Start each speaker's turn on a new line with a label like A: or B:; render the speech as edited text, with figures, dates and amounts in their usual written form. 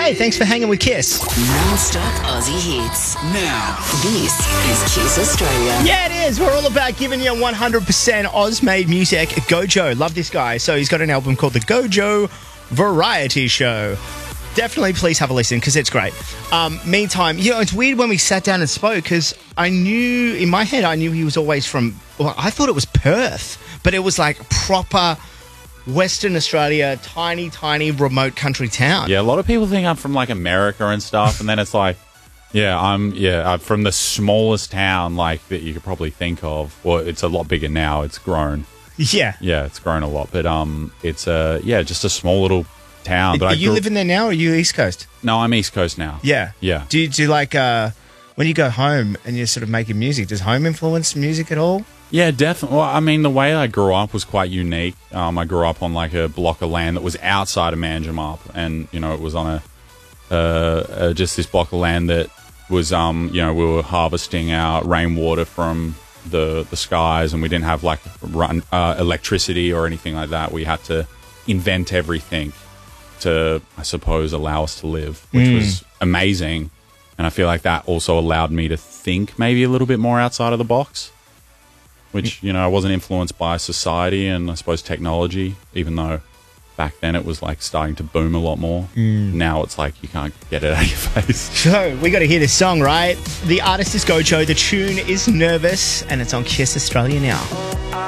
A: Hey, thanks for hanging with Kiss.
B: Non-stop Aussie hits. Now, this is Kiss Australia.
A: Yeah, it is. We're all about giving you 100% Oz-made music. Gojo, love this guy. So he's got an album called The Gojo Variety Show. Definitely please have a listen because it's great. Meantime, it's weird when we sat down and spoke because in my head, I knew he was always from, I thought it was Perth, but it was like proper Western Australia, tiny, tiny remote country town.
C: Yeah, a lot of people think I'm from like America and stuff, and then it's like, I'm from the smallest town like that you could probably think of. Well, it's a lot bigger now. It's grown.
A: Yeah.
C: Yeah, it's grown a lot, but it's just a small little town. But
A: are you living there now, or are you East Coast?
C: No, I'm East Coast now.
A: Yeah.
C: Yeah.
A: Do you like when you go home and you're sort of making music? Does home influence music at all?
C: Yeah, definitely. Well, I mean, the way I grew up was quite unique. I grew up on like a block of land that was outside of Manjimup, and it was on just this block of land that was we were harvesting our rainwater from the skies, and we didn't have like electricity or anything like that. We had to invent everything to, I suppose, allow us to live, which was amazing. And I feel like that also allowed me to think maybe a little bit more outside of the box, which, I wasn't influenced by society and I suppose technology, even though back then it was like starting to boom a lot more. Now it's like you can't get it out of your face.
A: So we got to hear this song, right? The artist is Gojo, the tune is Nervous, and it's on Kiss Australia now.